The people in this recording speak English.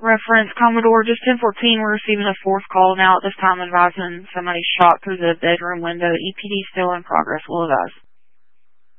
Reference Commodore, just 1014, we're receiving a fourth call now at this time advising somebody shot through the bedroom window. EPD still in progress. Will advise.